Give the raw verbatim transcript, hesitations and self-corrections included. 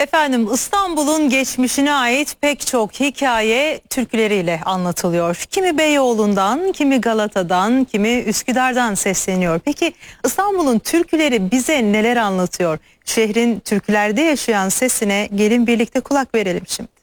Efendim İstanbul'un geçmişine ait pek çok hikaye türküleriyle anlatılıyor. Kimi Beyoğlu'ndan, kimi Galata'dan, kimi Üsküdar'dan sesleniyor. Peki İstanbul'un türküleri bize neler anlatıyor? Şehrin türkülerde yaşayan sesine gelin birlikte kulak verelim şimdi.